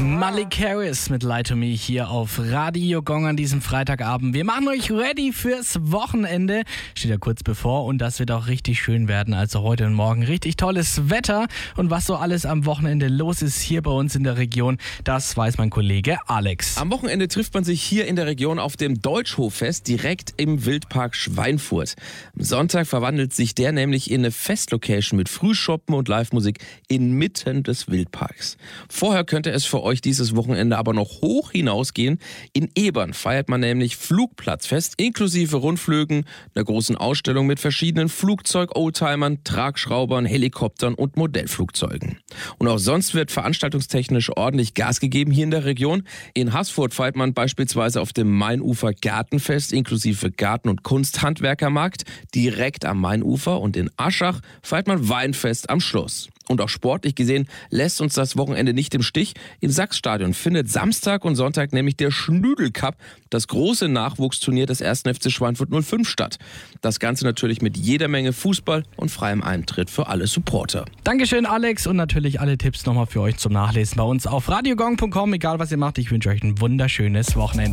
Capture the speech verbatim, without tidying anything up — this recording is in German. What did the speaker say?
Malik Harris mit Lie to Me hier auf Radio Gong an diesem Freitagabend. Wir machen euch ready fürs Wochenende. Steht ja kurz bevor und das wird auch richtig schön werden. Also heute und morgen richtig tolles Wetter. Und was so alles am Wochenende los ist hier bei uns in der Region, das weiß mein Kollege Alex. Am Wochenende trifft man sich hier in der Region auf dem Deutschhoffest direkt im Wildpark Schweinfurt. Am Sonntag verwandelt sich der nämlich in eine Festlocation mit Frühschoppen und Live-Musik inmitten des Wildparks. Vorher könnte es für euch dieses Wochenende aber noch hoch hinausgehen. In Ebern feiert man nämlich Flugplatzfest inklusive Rundflügen, einer großen Ausstellung mit verschiedenen Flugzeug-Oldtimern, Tragschraubern, Helikoptern und Modellflugzeugen. Und auch sonst wird veranstaltungstechnisch ordentlich Gas gegeben hier in der Region. In Haßfurt feiert man beispielsweise auf dem Mainufer Gartenfest inklusive Garten- und Kunsthandwerkermarkt direkt am Mainufer und in Aschach feiert man Weinfest am Schluss. Und auch sportlich gesehen lässt uns das Wochenende nicht im Stich. Im Sachsstadion findet Samstag und Sonntag nämlich der Schnüdel-Cup, das große Nachwuchsturnier des ersten F C Schweinfurt null fünf statt. Das Ganze natürlich mit jeder Menge Fußball und freiem Eintritt für alle Supporter. Dankeschön, Alex, und natürlich alle Tipps nochmal für euch zum Nachlesen bei uns auf radiogong punkt com. Egal was ihr macht, ich wünsche euch ein wunderschönes Wochenende.